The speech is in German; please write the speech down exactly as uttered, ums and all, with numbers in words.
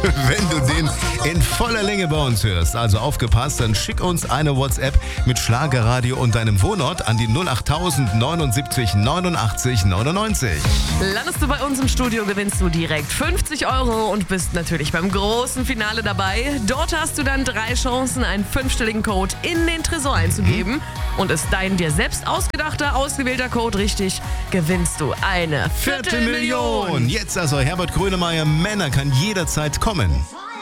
wenn du den in voller Länge bei uns hörst. Also aufgepasst, dann schick uns eine WhatsApp mit Schlagerradio und deinem Wohnort an die null acht tausend neunundsiebzig neunundachtzig neunundneunzig. Landest du bei uns im Studio, gewinnst du direkt fünfzig Euro und bist natürlich beim großen Finale dabei. Dort hast du dann drei Chancen, einen fünfstelligen Code in den Tresor einzugeben. Und ist dein dir selbst ausgedachter, ausgewählter Code richtig, gewinnst du eine Viertelmillion. Jetzt also Herbert Grönemeyer, Männer kann jederzeit kommen.